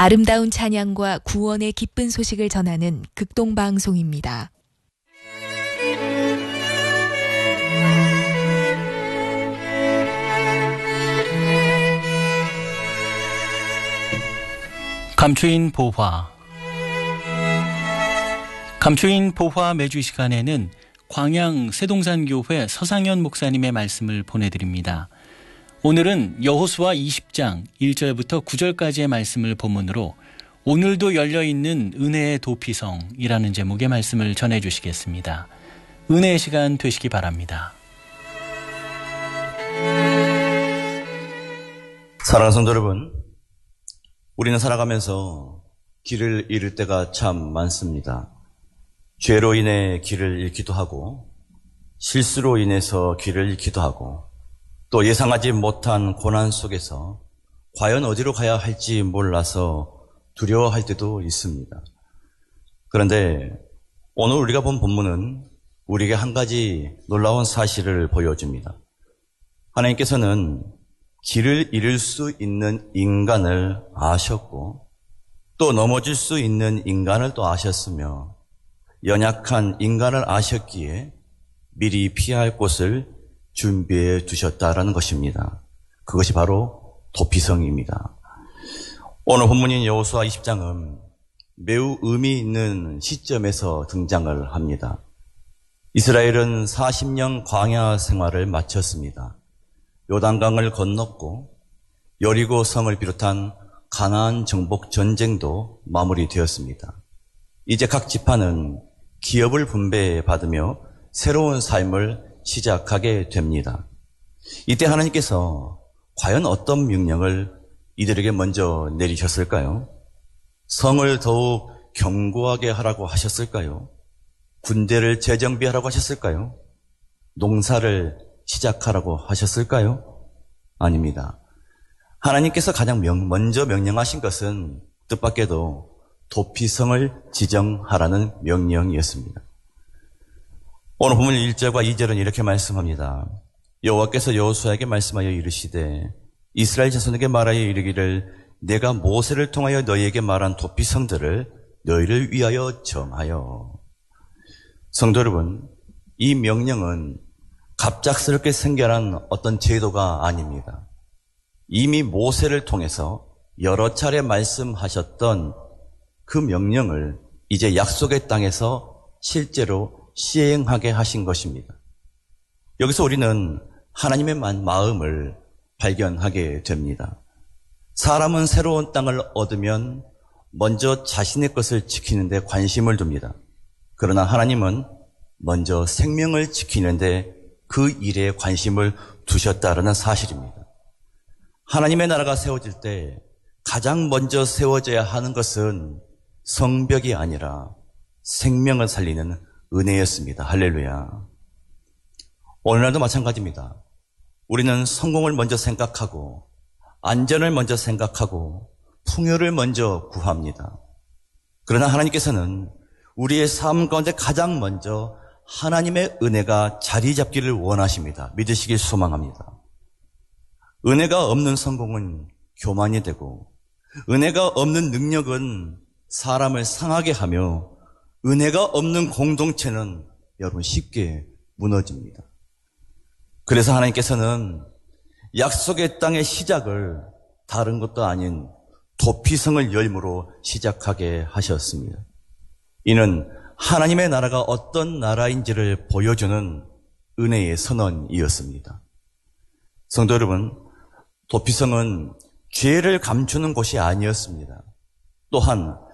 아름다운 찬양과 구원의 기쁜 소식을 전하는 극동방송입니다. 감추인 보화. 감추인 보화 매주 이 시간에는 광양 세동산교회 서상현 목사님의 말씀을 보내드립니다. 오늘은 여호수아 20장 1절부터 9절까지의 말씀을 본문으로 오늘도 열려있는 은혜의 도피성이라는 제목의 말씀을 전해주시겠습니다. 은혜의 시간 되시기 바랍니다. 사랑하는 성도 여러분, 우리는 살아가면서 길을 잃을 때가 참 많습니다. 죄로 인해 길을 잃기도 하고, 실수로 인해서 길을 잃기도 하고, 또 예상하지 못한 고난 속에서 과연 어디로 가야 할지 몰라서 두려워할 때도 있습니다. 그런데 오늘 우리가 본 본문은 우리에게 한 가지 놀라운 사실을 보여줍니다. 하나님께서는 길을 잃을 수 있는 인간을 아셨고 또 넘어질 수 있는 인간을 또 아셨으며 연약한 인간을 아셨기에 미리 피할 곳을 준비해 두셨다라는 것입니다. 그것이 바로 도피성입니다. 오늘 본문인 여호수아 20장은 매우 의미 있는 시점에서 등장을 합니다. 이스라엘은 40년 광야 생활을 마쳤습니다. 요단강을 건넜고 여리고 성을 비롯한 가나안 정복 전쟁도 마무리되었습니다. 이제 각 지파는 기업을 분배받으며 새로운 삶을 시작하게 됩니다. 이때 하나님께서 과연 어떤 명령을 이들에게 먼저 내리셨을까요? 성을 더욱 견고하게 하라고 하셨을까요? 군대를 재정비하라고 하셨을까요? 농사를 시작하라고 하셨을까요? 아닙니다. 하나님께서 가장 먼저 명령하신 것은 뜻밖에도 도피성을 지정하라는 명령이었습니다. 오늘 본문 1절과 2절은 이렇게 말씀합니다. 여호와께서 여호수아에게 말씀하여 이르시되 이스라엘 자손에게 말하여 이르기를 내가 모세를 통하여 너희에게 말한 도피성들을 너희를 위하여 정하여. 성도 여러분, 이 명령은 갑작스럽게 생겨난 어떤 제도가 아닙니다. 이미 모세를 통해서 여러 차례 말씀하셨던 그 명령을 이제 약속의 땅에서 실제로 시행하게 하신 것입니다. 여기서 우리는 하나님의 마음을 발견하게 됩니다. 사람은 새로운 땅을 얻으면 먼저 자신의 것을 지키는데 관심을 둡니다. 그러나 하나님은 먼저 생명을 지키는데 그 일에 관심을 두셨다라는 사실입니다. 하나님의 나라가 세워질 때 가장 먼저 세워져야 하는 것은 성벽이 아니라 생명을 살리는 은혜였습니다. 할렐루야. 오늘날도 마찬가지입니다. 우리는 성공을 먼저 생각하고 안전을 먼저 생각하고 풍요를 먼저 구합니다. 그러나 하나님께서는 우리의 삶 가운데 가장 먼저 하나님의 은혜가 자리 잡기를 원하십니다. 믿으시길 소망합니다. 은혜가 없는 성공은 교만이 되고 은혜가 없는 능력은 사람을 상하게 하며 은혜가 없는 공동체는 여러분 쉽게 무너집니다. 그래서 하나님께서는 약속의 땅의 시작을 다른 것도 아닌 도피성을 열무로 시작하게 하셨습니다. 이는 하나님의 나라가 어떤 나라인지를 보여주는 은혜의 선언이었습니다. 성도 여러분, 도피성은 죄를 감추는 곳이 아니었습니다. 또한